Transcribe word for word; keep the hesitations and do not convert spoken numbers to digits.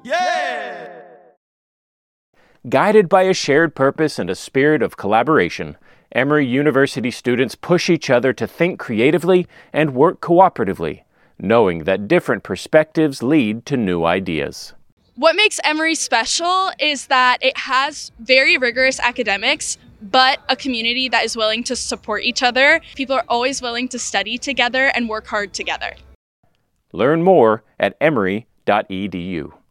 Yeah! Guided by a shared purpose and a spirit of collaboration, Emory University students push each other to think creatively and work cooperatively, knowing that different perspectives lead to new ideas. What makes Emory special is that it has very rigorous academics, but a community that is willing to support each other. People are always willing to study together and work hard together. Learn more at emory dot e d u.